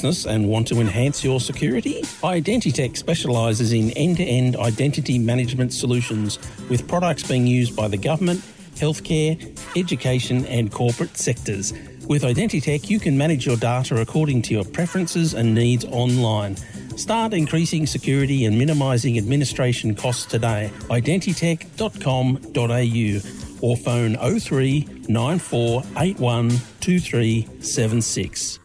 business and want to enhance your security? Identitech specialises in end-to-end identity management solutions with products being used by the government, healthcare, education and corporate sectors. With Identitech, you can manage your data according to your preferences and needs online. Start increasing security and minimising administration costs today. Identitech.com.au or phone 03 9481 2376.